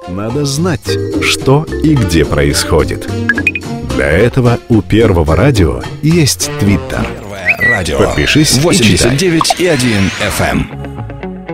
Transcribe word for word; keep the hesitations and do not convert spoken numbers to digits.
надо знать, что и где происходит. Для этого у Первого радио есть Твиттер. Радио. Подпишись и читай. восемьдесят девять и один эф эм.